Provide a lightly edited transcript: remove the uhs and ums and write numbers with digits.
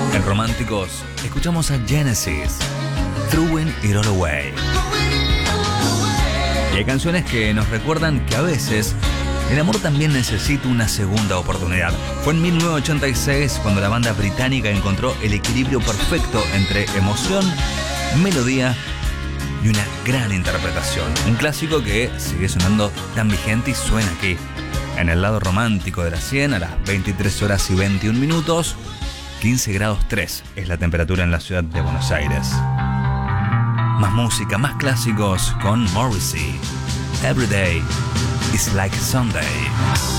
En Románticos, escuchamos a Genesis, Throwing It All Away. Y hay canciones que nos recuerdan que a veces el amor también necesita una segunda oportunidad. Fue en 1986 cuando la banda británica encontró el equilibrio perfecto entre emoción, melodía y una gran interpretación. Un clásico que sigue sonando tan vigente y suena aquí, en el lado romántico de la 100, a las 23 horas y 21 minutos, 15 grados 3 es la temperatura en la ciudad de Buenos Aires. Más música, más clásicos con Morrissey. Every day is like Sunday.